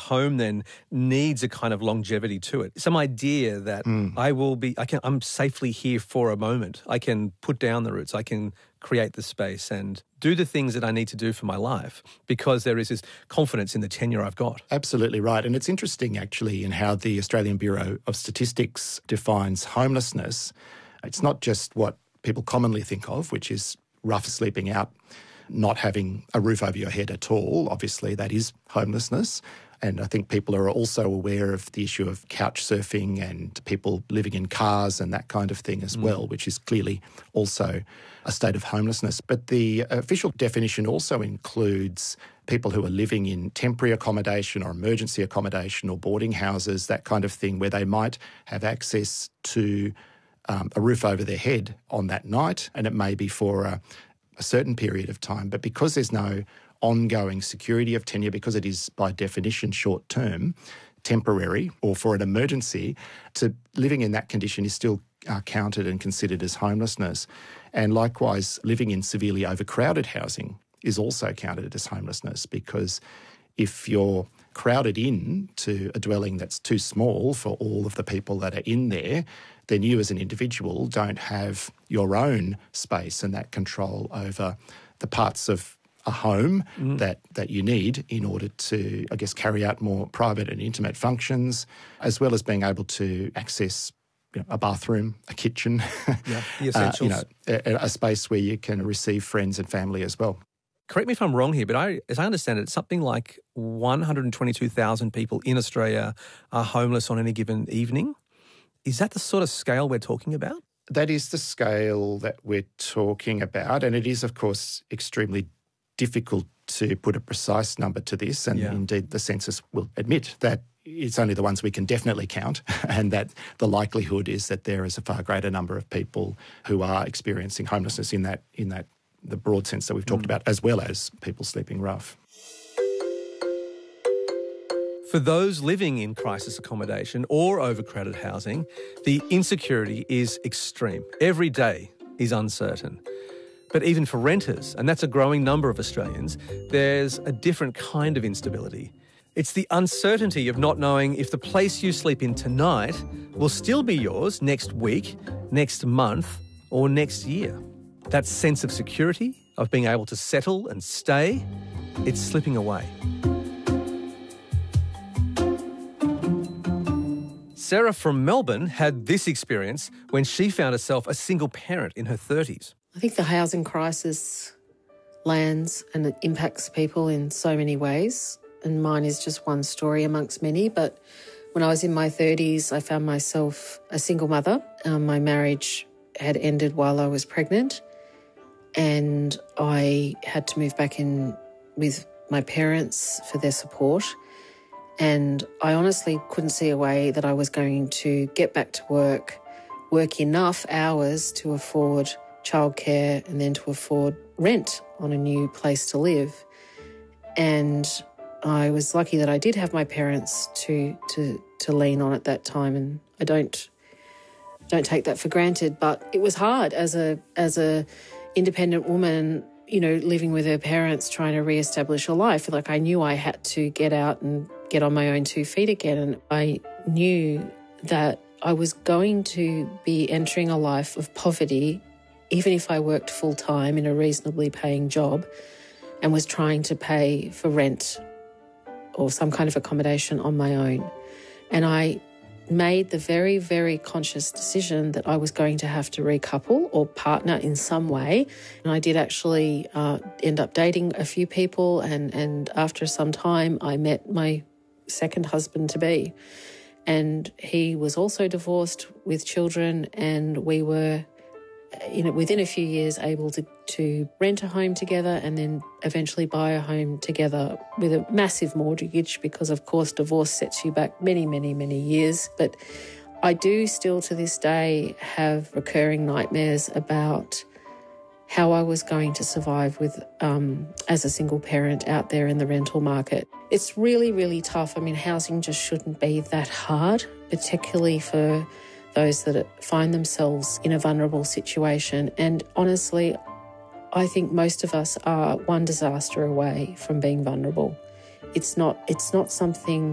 home then needs a kind of longevity to it. Some idea that I'm safely here for a moment. I can put down the roots. I can create the space and do the things that I need to do for my life because there is this confidence in the tenure I've got. Absolutely right. And it's interesting actually in how the Australian Bureau of Statistics defines homelessness. It's not just what people commonly think of, which is rough sleeping out, not having a roof over your head at all. Obviously, that is homelessness. And I think people are also aware of the issue of couch surfing and people living in cars and that kind of thing as well, which is clearly also a state of homelessness. But the official definition also includes people who are living in temporary accommodation or emergency accommodation or boarding houses, that kind of thing, where they might have access to a roof over their head on that night, and it may be for a certain period of time. But because there's no ongoing security of tenure, because it is by definition short-term, temporary, or for an emergency, to living in that condition is still counted and considered as homelessness. And likewise, living in severely overcrowded housing is also counted as homelessness, because if you're crowded in to a dwelling that's too small for all of the people that are in there, then you as an individual don't have your own space and that control over the parts of a home that you need in order to, I guess, carry out more private and intimate functions, as well as being able to access a bathroom, a kitchen, the essentials. A space where you can receive friends and family as well. Correct me if I'm wrong here, but as I understand it, it's something like 122,000 people in Australia are homeless on any given evening. Is that the sort of scale we're talking about? That is the scale that we're talking about, and it is, of course, extremely difficult to put a precise number to this, and indeed the census will admit that it's only the ones we can definitely count, and that the likelihood is that there is a far greater number of people who are experiencing homelessness in the broad sense that we've talked about, as well as people sleeping rough. For those living in crisis accommodation or overcrowded housing, the insecurity is extreme. Every day is uncertain. But even for renters, and that's a growing number of Australians, there's a different kind of instability. It's the uncertainty of not knowing if the place you sleep in tonight will still be yours next week, next month, or next year. That sense of security, of being able to settle and stay, it's slipping away. Sarah from Melbourne had this experience when she found herself a single parent in her 30s. I think the housing crisis lands and it impacts people in so many ways, and mine is just one story amongst many. But when I was in my 30s, I found myself a single mother. My marriage had ended while I was pregnant, and I had to move back in with my parents for their support. And I honestly couldn't see a way that I was going to get back to work enough hours to afford childcare and then to afford rent on a new place to live. And I was lucky that I did have my parents to lean on at that time, and I don't take that for granted. But it was hard as a independent woman, living with her parents, trying to reestablish a life. Like, I knew I had to get out and get on my own 2 feet again, and I knew that I was going to be entering a life of poverty even if I worked full-time in a reasonably paying job and was trying to pay for rent or some kind of accommodation on my own. And I made the very, very conscious decision that I was going to have to recouple or partner in some way. And I did actually end up dating a few people, and after some time I met my second husband-to-be. And he was also divorced with children, and we were within a few years able to rent a home together and then eventually buy a home together with a massive mortgage, because of course divorce sets you back many, many, many years. But I do still to this day have recurring nightmares about how I was going to survive with as a single parent out there in the rental market. It's really, really tough. I mean, housing just shouldn't be that hard, particularly for those that find themselves in a vulnerable situation. And honestly, I think most of us are one disaster away from being vulnerable. It's not something